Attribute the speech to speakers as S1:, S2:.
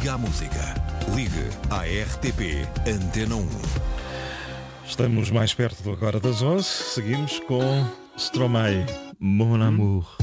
S1: Liga à música. Ligue à RTP Antena 1.
S2: Estamos mais perto do Agora das 11. Seguimos com Stromae, Mon Amour.